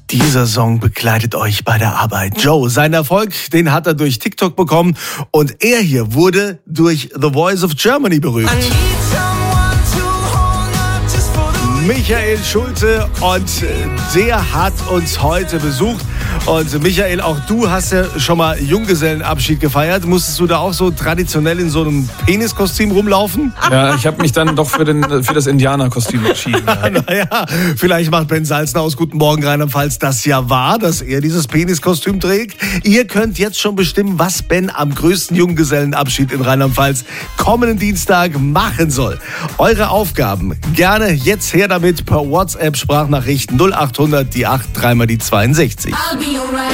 Dieser Song begleitet euch bei der Arbeit. Joe, seinen Erfolg, den hat er durch TikTok bekommen und er hier wurde durch The Voice of Germany berühmt. Michael Schulte, und der hat uns heute besucht. Und Michael, auch du hast ja schon mal Junggesellenabschied gefeiert. Musstest du da auch so traditionell in so einem Peniskostüm rumlaufen? Ja, ich habe mich dann doch für das Indianerkostüm entschieden. Ja. Naja, vielleicht macht Ben Salzner aus Guten Morgen Rheinland-Pfalz das ja wahr, dass er dieses Peniskostüm trägt. Ihr könnt jetzt schon bestimmen, was Ben am größten Junggesellenabschied in Rheinland-Pfalz kommenden Dienstag machen soll. Eure Aufgaben gerne jetzt her damit per WhatsApp-Sprachnachricht 0800 die 8 3 mal die 62.